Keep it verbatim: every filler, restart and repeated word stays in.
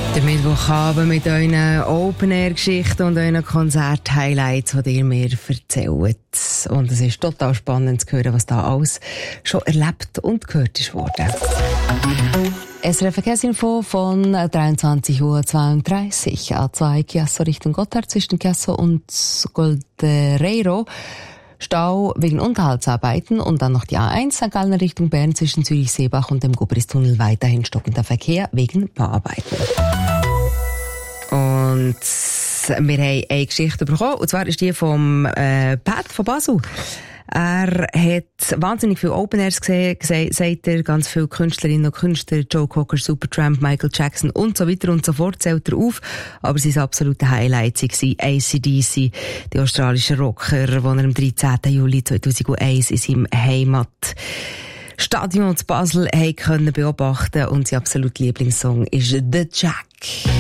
Der Mittwochabend mit euren Open-Air-Geschichten und euren Konzert-Highlights, die ihr mir erzählt. Und es ist total spannend zu hören, was da alles schon erlebt und gehört ist worden. S R F Verkehrsinfo von dreiundzwanzig Uhr zweiunddreißig. A zwei Chiasso Richtung Gotthard zwischen Chiasso und Goldereiro. Stau wegen Unterhaltsarbeiten und dann noch die A eins Sankt Gallen Richtung Bern zwischen Zürich-Seebach und dem Gubristunnel weiterhin stockender Verkehr wegen Bauarbeiten. Und wir haben eine Geschichte bekommen, und zwar ist die vom äh, Pat von Basel. Er hat wahnsinnig viele Open Airs gesehen, sagt er, ganz viele Künstlerinnen und Künstler, Joe Cocker, Supertramp, Michael Jackson und so weiter und so fort, zählt er auf. Aber sein absolute Highlight war A C D C, die australischen Rocker, die er am dreizehnten Juli zweitausendeins in seinem Heimatstadion zu Basel haben können beobachten, und sein absoluter Lieblingssong ist The Jack.